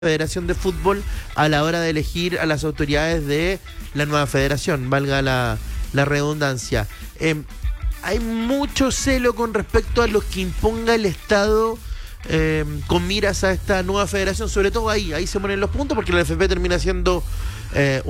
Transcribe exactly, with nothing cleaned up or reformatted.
Federación de Fútbol a la hora de elegir a las autoridades de la nueva federación, valga la, la redundancia. Eh, hay mucho celo con respecto a los que imponga el Estado eh, con miras a esta nueva federación, sobre todo ahí, ahí se ponen los puntos porque la N F P termina siendo eh,